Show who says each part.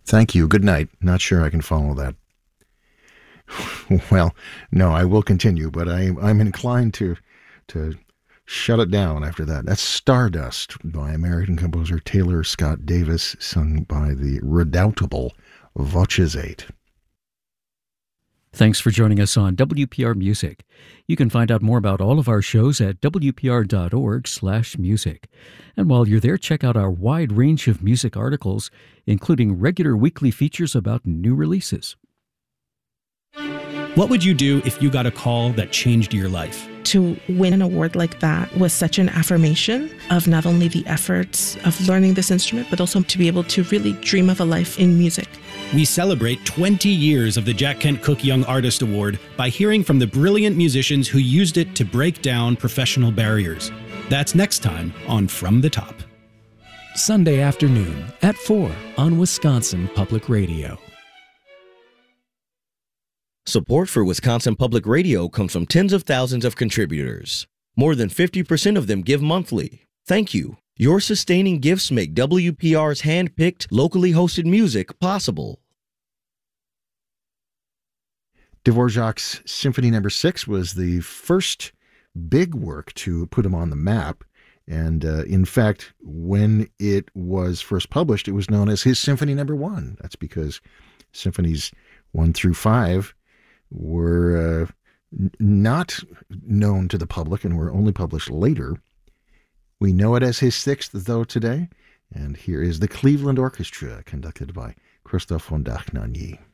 Speaker 1: Thank you. Good night. Not sure I can follow that. Well, no, I will continue, but I'm inclined to shut it down after that. That's Stardust by American composer Taylor Scott Davis, sung by the redoubtable Voces 8.
Speaker 2: Thanks for joining us on WPR Music. You can find out more about all of our shows at wpr.org/music. And while you're there, check out our wide range of music articles, including regular weekly features about new releases.
Speaker 3: What would you do if you got a call that changed your life?
Speaker 4: To win an award like that was such an affirmation of not only the efforts of learning this instrument, but also to be able to really dream of a life in music.
Speaker 3: We celebrate 20 years of the Jack Kent Cooke Young Artist Award by hearing from the brilliant musicians who used it to break down professional barriers. That's next time on From the Top.
Speaker 5: Sunday afternoon at 4 on Wisconsin Public Radio.
Speaker 6: Support for Wisconsin Public Radio comes from tens of thousands of contributors. More than 50% of them give monthly. Thank you. Your sustaining gifts make WPR's hand-picked, locally hosted music possible.
Speaker 1: Dvorak's Symphony No. 6 was the first big work to put him on the map. And in fact, when it was first published, it was known as his Symphony No. 1. That's because Symphonies 1 through 5 were not known to the public and were only published later. We know it as his 6th, though, today. And here is the Cleveland Orchestra, conducted by Christophe von Dachnagny.